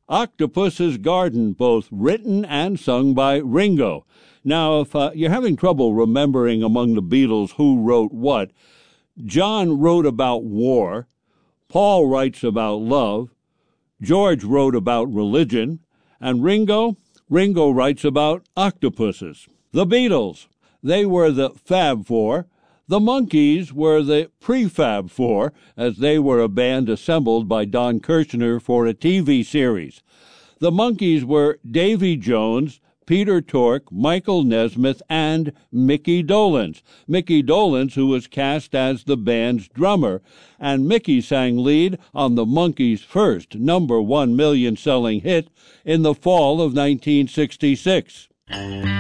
Octopus's Garden, both written and sung by Ringo. Now, if you're having trouble remembering among the Beatles who wrote what, John wrote about war, Paul writes about love, George wrote about religion, and Ringo writes about octopuses. The Beatles, they were the Fab Four. The Monkees were the Prefab Four, as they were a band assembled by Don Kirshner for a TV series. The Monkees were Davy Jones, Peter Tork, Michael Nesmith, and Mickey Dolenz. Mickey Dolenz, who was cast as the band's drummer, and Mickey sang lead on the Monkees' first #1 million-selling hit in the fall of 1966.